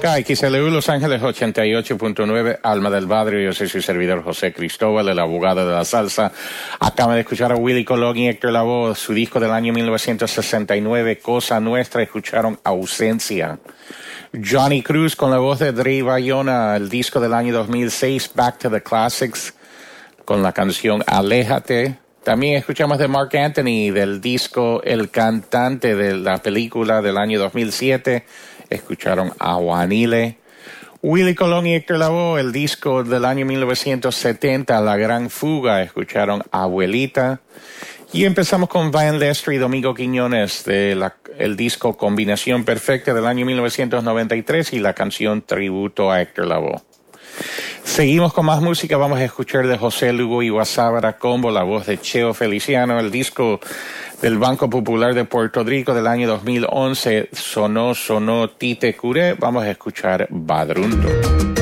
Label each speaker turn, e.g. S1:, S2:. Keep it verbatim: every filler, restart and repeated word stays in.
S1: Acá, X L U Los Ángeles ochenta y ocho punto nueve, Alma del Barrio. Yo soy su servidor José Cristóbal, el abogado de la salsa. Acaba de escuchar a Willie Colón y Héctor Lavoe, su disco del año mil novecientos sesenta y nueve, Cosa Nuestra. Escucharon Ausencia. Johnny Cruz con la voz de Dre Bayona, el disco del año dos mil seis, Back to the Classics, con la canción Aléjate. También escuchamos de Mark Anthony, del disco El Cantante, de la película del año dos mil siete. Escucharon Aguanile. Willie Colón y Héctor Lavoe, el disco del año mil novecientos setenta, La Gran Fuga. Escucharon Abuelita. Y empezamos con Van Lestre y Domingo Quiñones, de la, el disco Combinación Perfecta del año mil novecientos noventa y tres y la canción Tributo a Héctor Lavoe. Seguimos con más música. Vamos a escuchar de José Lugo y Guasábara Combo, la voz de Cheo Feliciano, el disco del Banco Popular de Puerto Rico del año dos mil once, Sonó, Sonó, Tite Curé. Vamos a escuchar Badrundo.